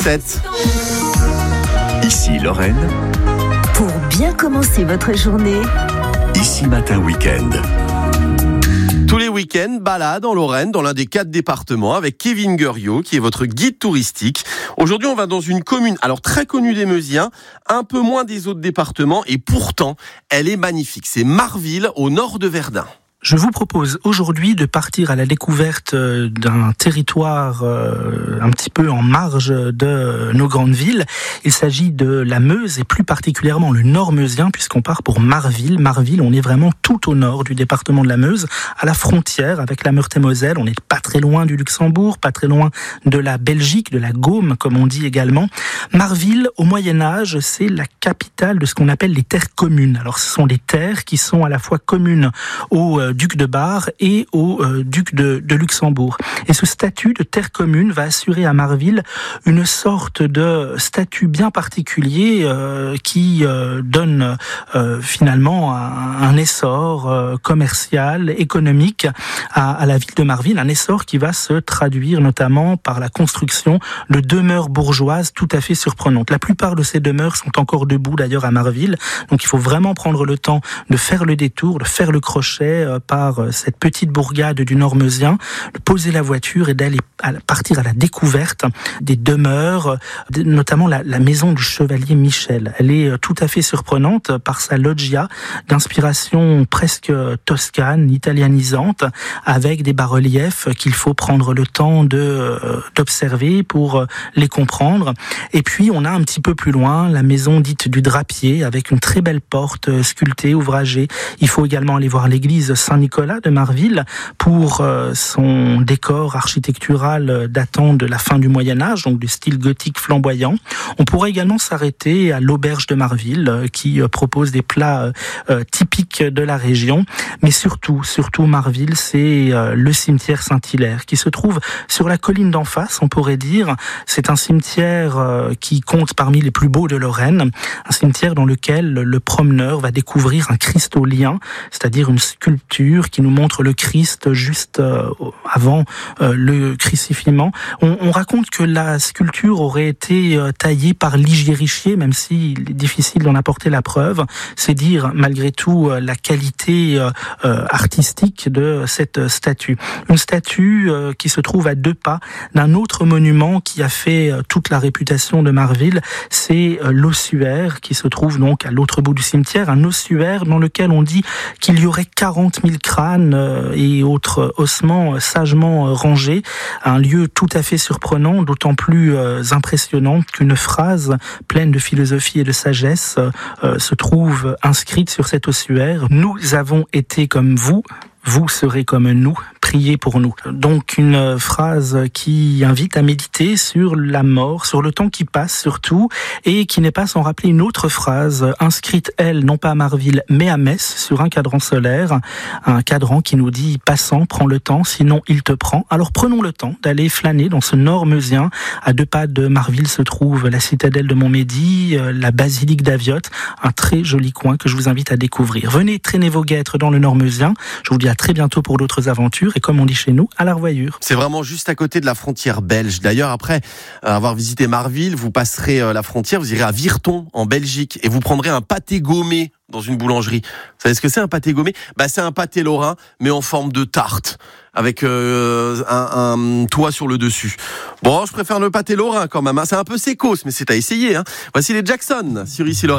7. Ici Lorraine, Pour bien commencer votre journée, ici Matin Week-end. Tous les week-ends, balade en Lorraine, dans l'un des 4 départements, avec Kevin Guerriot, qui est votre guide touristique. Aujourd'hui, on va dans une commune, alors très connue des Meusiens, un peu moins des autres départements, et pourtant, elle est magnifique. C'est Marville, au nord de Verdun. Je vous propose aujourd'hui de partir à la découverte d'un territoire un petit peu en marge de nos grandes villes. Il s'agit de la Meuse et plus particulièrement le nord meusien puisqu'on part pour Marville. Marville, on est vraiment tout au nord du département de la Meuse, à la frontière avec la Meurthe-et-Moselle. On n'est pas très loin du Luxembourg, pas très loin de la Belgique, de la Gaume comme on dit également. Marville, au Moyen-Âge, c'est la capitale de ce qu'on appelle les terres communes. Alors ce sont des terres qui sont à la fois communes au duc de Bar et au duc de Luxembourg. Et ce statut de terre commune va assurer à Marville une sorte de statut bien particulier qui donne finalement un essor commercial, économique à la ville de Marville, un essor qui va se traduire notamment par la construction de demeures bourgeoises tout à fait surprenantes. La plupart de ces demeures sont encore debout d'ailleurs à Marville, donc il faut vraiment prendre le temps de faire le détour, de faire le crochet par cette petite bourgade du nord meusien, de poser la voiture et d'aller partir à la découverte des demeures, notamment la maison du chevalier Michel. Elle est tout à fait surprenante par sa loggia d'inspiration presque toscane, italianisante, avec des bas-reliefs qu'il faut prendre le temps d'observer pour les comprendre. Et puis on a un petit peu plus loin la maison dite du drapier avec une très belle porte sculptée, ouvragée. Il faut également aller voir l'église Saint-Nicolas de Marville pour son décor architectural datant de la fin du Moyen-Âge, donc du style gothique flamboyant. On pourrait également s'arrêter à l'auberge de Marville qui propose des plats typiques de la région. Mais surtout Marville, c'est le cimetière Saint-Hilaire qui se trouve sur la colline d'en face, on pourrait dire. C'est un cimetière qui compte parmi les plus beaux de Lorraine, un cimetière dans lequel le promeneur va découvrir un christolien, c'est-à-dire une sculpture qui nous montre le Christ juste avant le crucifiement. On raconte que la sculpture aurait été taillée par Ligier Richier, même s'il est difficile d'en apporter la preuve. C'est dire malgré tout la qualité artistique de cette statue. Une statue qui se trouve à 2 pas d'un autre monument qui a fait toute la réputation de Marville, c'est l'ossuaire qui se trouve donc à l'autre bout du cimetière, un ossuaire dans lequel on dit qu'il y aurait 40 000 crânes et autres ossements sagement rangés. Un lieu tout à fait surprenant, d'autant plus impressionnant qu'une phrase pleine de philosophie et de sagesse se trouve inscrite sur cet ossuaire. Nous avons été comme vous serez comme nous, priez pour nous. Donc une phrase qui invite à méditer sur la mort, sur le temps qui passe surtout, et qui n'est pas sans rappeler une autre phrase inscrite, elle, non pas à Marville, mais à Metz, sur un cadran solaire, un cadran qui nous dit « Passant, prends le temps, sinon il te prend ». Alors prenons le temps d'aller flâner dans ce nord meusien. À 2 pas de Marville se trouve la citadelle de Montmédy, la basilique d'Aviotte, un très joli coin que je vous invite à découvrir. Venez traîner vos guêtres dans le nord meusien. Je vous dis à très bientôt pour d'autres aventures et comme on dit chez nous, à la revoyure. C'est vraiment juste à côté de la frontière belge. D'ailleurs, après avoir visité Marville, vous passerez la frontière, vous irez à Virton, en Belgique, et vous prendrez un pâté gommé dans une boulangerie. Vous savez ce que c'est un pâté gommé ? C'est un pâté lorrain, mais en forme de tarte, avec un toit sur le dessus. Bon, je préfère le pâté lorrain quand même. C'est un peu sécos, mais c'est à essayer. Voici les Jackson sur Ici Lorraine.